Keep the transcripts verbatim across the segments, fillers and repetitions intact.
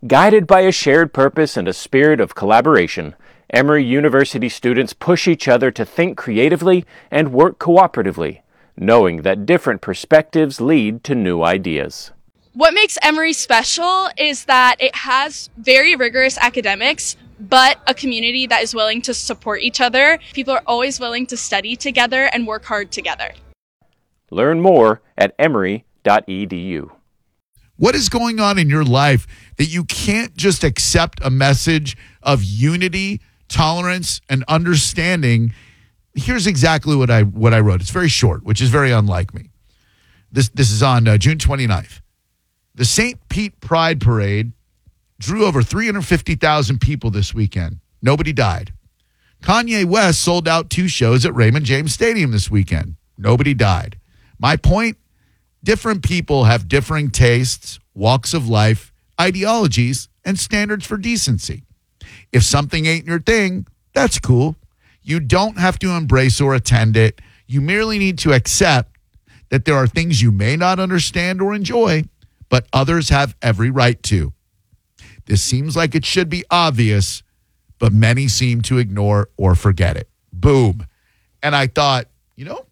Guided by a shared purpose and a spirit of collaboration, Emory University students push each other to think creatively and work cooperatively, knowing that different perspectives lead to new ideas. What makes Emory special is that it has very rigorous academics, but a community that is willing to support each other. People are always willing to study together and work hard together. Learn more at emory dot e d u. What is going on in your life that you can't just accept a message of unity, tolerance, and understanding? Here's exactly what I what I wrote. It's very short, which is very unlike me. This this is on uh, June twenty-ninth. The Saint Pete Pride Parade drew over three hundred fifty thousand people this weekend. Nobody died. Kanye West sold out two shows at Raymond James Stadium this weekend. Nobody died. My point, different people have differing tastes, walks of life, ideologies, and standards for decency. If something ain't your thing, that's cool. You don't have to embrace or attend it. You merely need to accept that there are things you may not understand or enjoy, but others have every right to. This seems like it should be obvious, but many seem to ignore or forget it. Boom. And I thought, you know,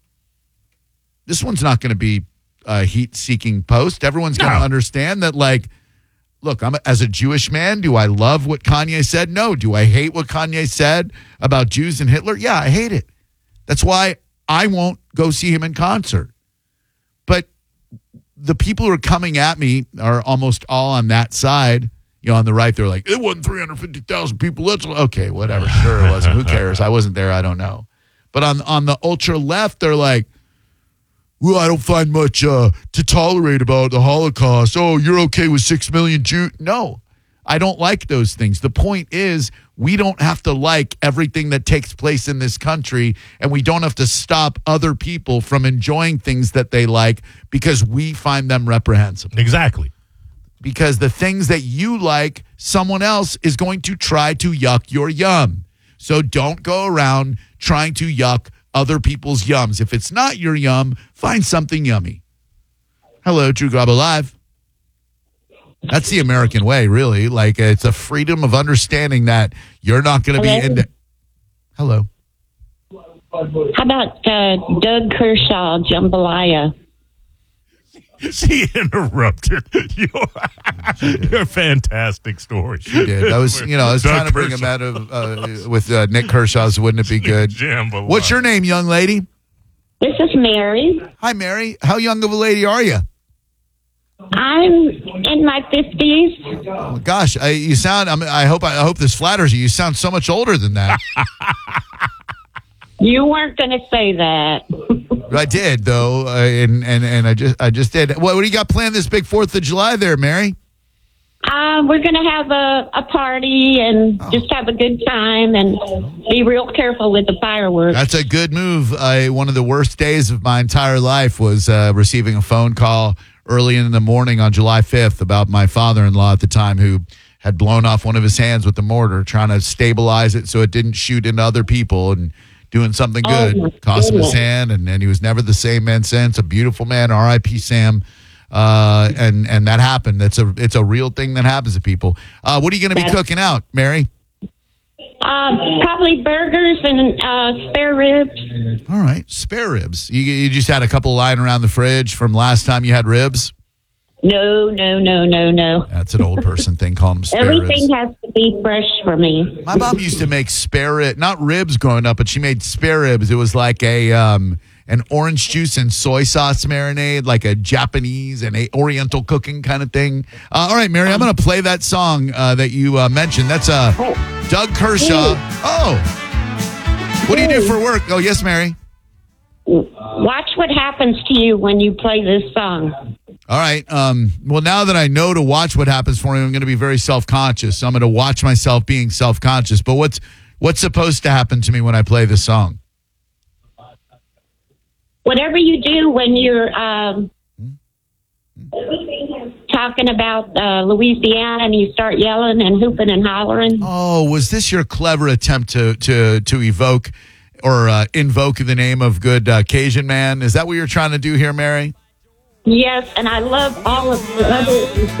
this one's not going to be a heat-seeking post. Everyone's going to No. understand that, like, look, I'm a, as a Jewish man, do I love what Kanye said? No. Do I hate what Kanye said about Jews and Hitler? Yeah, I hate it. That's why I won't go see him in concert. But the people who are coming at me are almost all on that side. You know, on the right, they're like, it wasn't three hundred fifty thousand people. That's okay, whatever. Sure, it wasn't. Who cares? I wasn't there. I don't know. But on on the ultra left, they're like, well, I don't find much uh, to tolerate about the Holocaust. Oh, you're okay with six million Jews? No, I don't like those things. The point is, we don't have to like everything that takes place in this country, and we don't have to stop other people from enjoying things that they like because we find them reprehensible. Exactly. Because the things that you like, someone else is going to try to yuck your yum. So don't go around trying to yuck other people's yums. If it's not your yum, find something yummy. Hello, Drew Garabo Live. That's the American way, really. Like, it's a freedom of understanding that you're not going to be into... Hello. How about uh, Doug Kershaw, Jambalaya? She interrupted your, your fantastic story. She did. I was, you know, I was Doug trying to bring him Kershaw. out of uh, with uh, Nick Kershaw's. Wouldn't it be good? Jambalaya. What's your name, young lady? This is Mary. Hi, Mary. How young of a lady are you? I'm in my fifties. Oh, gosh, I, you sound. I, mean, I hope. I hope this flatters you. You sound so much older than that. You weren't going to say that. I did, though, uh, and and and I just I just did. What, what do you got planned this big Fourth of July, there, Mary? Uh, we're going to have a, a party and Oh. just have a good time and be real careful with the fireworks. That's a good move. I, one of the worst days of my entire life was uh, receiving a phone call early in the morning on July fifth about my father-in-law at the time, who had blown off one of his hands with the mortar, trying to stabilize it so it didn't shoot into other people, and doing something good. Oh, my Cost him his goodness. hand, and, and he was never the same man since. A beautiful man, R I P Sam. Uh, and and that happened. That's a it's a real thing that happens to people. Uh, what are you going to be That's- cooking out, Mary? Uh, probably burgers and uh, spare ribs. All right, spare ribs. You, you just had a couple lying around the fridge from last time you had ribs? No, no, no, no, no. That's an old person thing. Call them spare Everything ribs. has to be fresh for me. My mom used to make spare rib, not ribs growing up, but she made spare ribs. It was like a um, an orange juice and soy sauce marinade, like a Japanese and a Oriental cooking kind of thing. Uh, all right, Mary, I'm going to play that song uh, that you uh, mentioned. That's uh, Doug Kershaw. Oh, what do you do for work? Oh, yes, Mary. Watch what happens to you when you play this song. All right. Um, well, now that I know to watch what happens for me, I'm going to be very self-conscious. So I'm going to watch myself being self-conscious. But what's what's supposed to happen to me when I play this song? Whatever you do when you're um, talking about uh, Louisiana and you start yelling and hooping and hollering. Oh, was this your clever attempt to to to evoke or uh, invoke the name of good uh, Cajun man? Is that what you're trying to do here, Mary? Yes, and I love all of the other